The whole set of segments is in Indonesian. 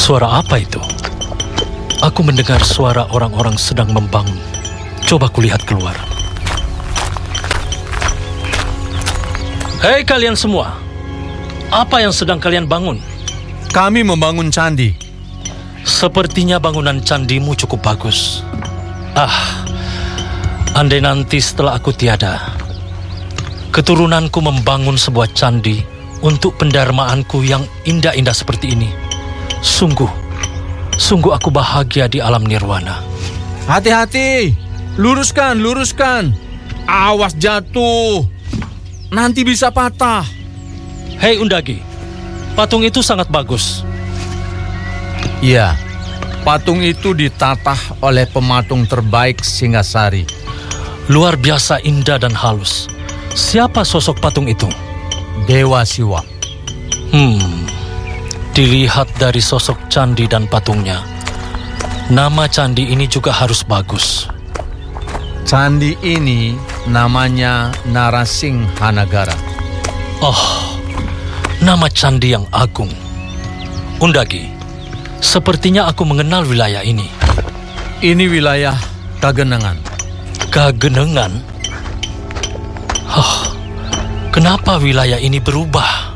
Suara apa itu? Aku mendengar suara orang-orang sedang membangun. Coba kulihat keluar. Hei kalian semua, apa yang sedang kalian bangun? Kami membangun candi. Sepertinya bangunan candimu cukup bagus. Andai nanti setelah aku tiada, keturunanku membangun sebuah candi untuk pendarmaanku yang indah-indah seperti ini. Sungguh aku bahagia di alam nirwana. Hati-hati, luruskan. Awas jatuh, nanti bisa patah. Hei Undagi, patung itu sangat bagus. Iya, patung itu ditatah oleh pematung terbaik Singasari. Luar biasa indah dan halus. Siapa sosok patung itu? Dewa Siwa. Dilihat dari sosok candi dan patungnya, nama candi ini juga harus bagus. Candi ini namanya Narasinghanagara. Oh, nama candi yang agung. Undagi, sepertinya aku mengenal wilayah ini. Ini wilayah Kagenengan. Kagenengan? Kenapa wilayah ini berubah?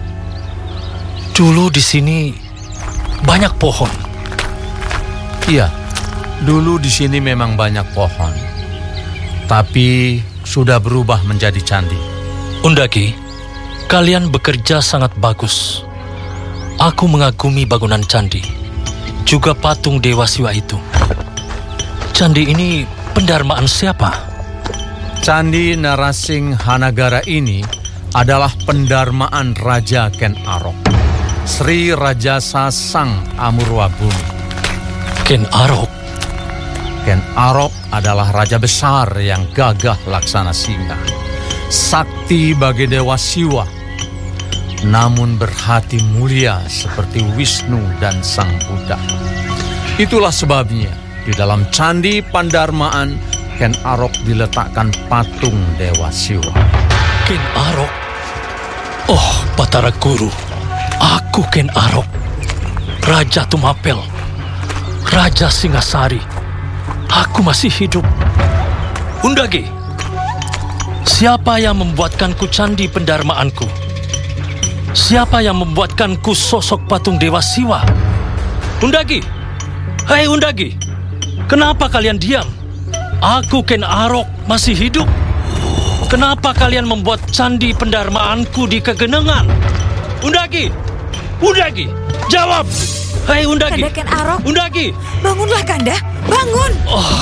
Dulu di sini banyak pohon. Iya, dulu di sini memang banyak pohon, tapi sudah berubah menjadi candi. Undagi, kalian bekerja sangat bagus. Aku mengagumi bangunan candi, juga patung Dewa Siwa itu. Candi ini pendarmaan siapa? Candi Narasinghanagara ini adalah pendarmaan Raja Ken Arok, Sri Raja Sasang Amurwabumi. Ken Arok? Ken Arok adalah raja besar yang gagah laksana singa, sakti bagi Dewa Siwa, namun berhati mulia seperti Wisnu dan Sang Buddha. Itulah sebabnya di dalam candi Pandarmaan Ken Arok diletakkan patung Dewa Siwa. Ken Arok? Oh, Batara Guru, aku Ken Arok, Raja Tumapel, Raja Singasari. Aku masih hidup. Undagi, siapa yang membuatkanku candi pendarmaanku? Siapa yang membuatkanku sosok patung Dewa Siwa? Undagi, hei Undagi, kenapa kalian diam? Aku Ken Arok masih hidup. Kenapa kalian membuat candi pendarmaanku di Kagenengan? Undagi, jawab. Hei Undagi. Kanda Ken Arok. Undagi. Bangunlah Kanda, bangun.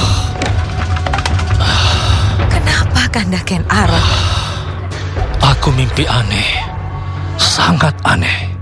Kenapa Kanda Ken Arok? Aku mimpi aneh, sangat aneh.